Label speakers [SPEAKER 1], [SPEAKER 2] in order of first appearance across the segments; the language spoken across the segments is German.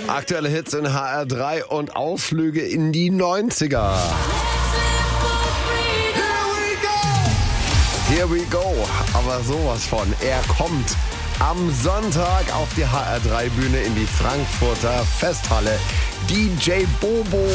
[SPEAKER 1] Aktuelle Hits in HR3 und Ausflüge in die 90er. Here we go. Aber sowas von. Er kommt am Sonntag auf die HR3-Bühne in die Frankfurter Festhalle. DJ Bobo.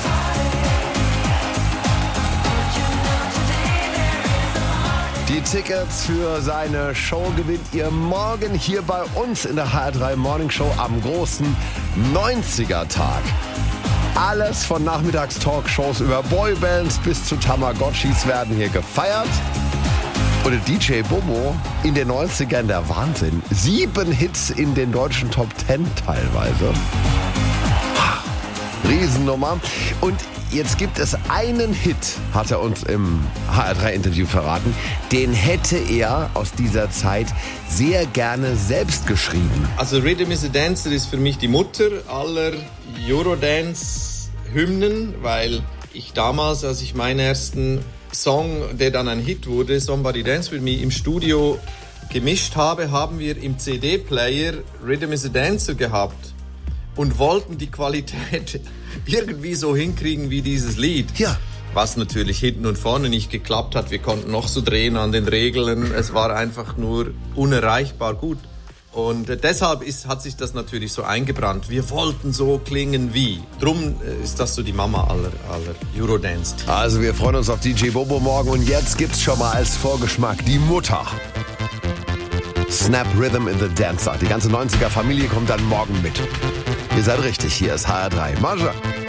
[SPEAKER 1] Die Tickets für seine Show gewinnt ihr morgen hier bei uns in der HR3 Morning Show am großen 90er-Tag. Alles von Nachmittagstalkshows über Boybands bis zu Tamagotchis werden hier gefeiert. Und DJ Bobo in den 90ern der Wahnsinn. 7 Hits in den deutschen Top 10 teilweise. Riesennummer. Und jetzt gibt es einen Hit, hat er uns im HR3-Interview verraten. Den hätte er aus dieser Zeit sehr gerne selbst geschrieben.
[SPEAKER 2] Also Rhythm is a Dancer ist für mich die Mutter aller Eurodance-Hymnen, weil ich damals, als ich meinen ersten Song, der dann ein Hit wurde, Somebody Dance With Me, im Studio gemischt habe, haben wir im CD-Player Rhythm is a Dancer gehabt und wollten die Qualität irgendwie so hinkriegen wie dieses Lied.
[SPEAKER 1] Ja.
[SPEAKER 2] Was natürlich hinten und vorne nicht geklappt hat. Wir konnten noch so drehen an den Regeln. Es war einfach nur unerreichbar gut. Und deshalb hat sich das natürlich so eingebrannt. Wir wollten so klingen wie. Drum ist das so die Mama aller Eurodance.
[SPEAKER 1] Also wir freuen uns auf DJ Bobo morgen. Und jetzt gibt's schon mal als Vorgeschmack die Mutter. Snap Rhythm in the Dancer. Die ganze 90er-Familie kommt dann morgen mit. Ihr seid richtig, hier ist HR3. Maja.